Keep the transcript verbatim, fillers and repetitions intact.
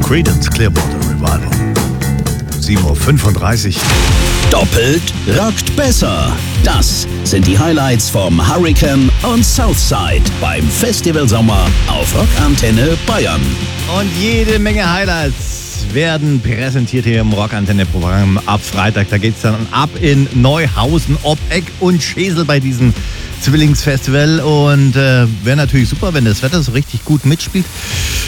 Creedence Clearwater Revival. sieben Uhr fünfunddreißig. Doppelt rockt besser. Das sind die Highlights vom Hurricane und Southside beim Festival Sommer auf Rockantenne Bayern. Und jede Menge Highlights werden präsentiert hier im Rockantenne-Programm ab Freitag. Da geht's dann ab in Neuhausen, Obbeck und Schesel bei diesem Zwillingsfestival. Und äh, wäre natürlich super, wenn das Wetter so richtig gut mitspielt.